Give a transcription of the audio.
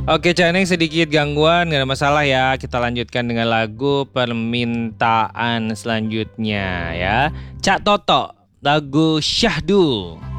Oke, Caneng sedikit gangguan, nggak ada masalah ya. Kita lanjutkan dengan lagu permintaan selanjutnya ya. Cak Toto, lagu Syahdu.